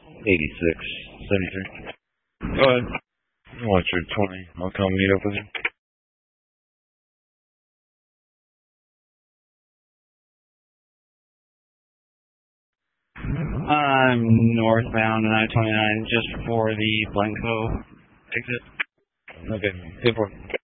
8673. Go ahead. What's your 20? I'll come meet up with you. I'm northbound on I-29 just before the Blanco exit. Okay, 10-4.